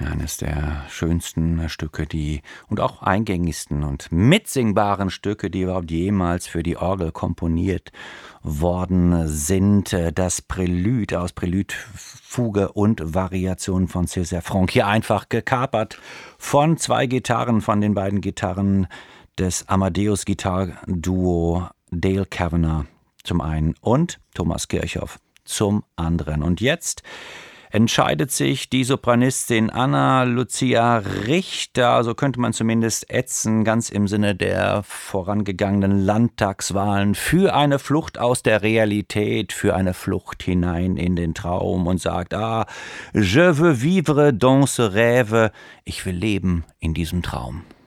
Ja, eines der schönsten Stücke, und auch eingängigsten und mitsingbaren Stücke, die überhaupt jemals für die Orgel komponiert worden sind. Das Prälude aus Prälude, Fuge und Variation von César Franck. Hier einfach gekapert von zwei Gitarren, von den beiden Gitarren des Amadeus-Gitarre-Duo Dale Kavanagh zum einen und Thomas Kirchhoff zum anderen. Und jetzt entscheidet sich die Sopranistin Anna Lucia Richter, so könnte man zumindest ätzen, ganz im Sinne der vorangegangenen Landtagswahlen, für eine Flucht aus der Realität, für eine Flucht hinein in den Traum und sagt, je veux vivre dans ce rêve, ich will leben in diesem Traum.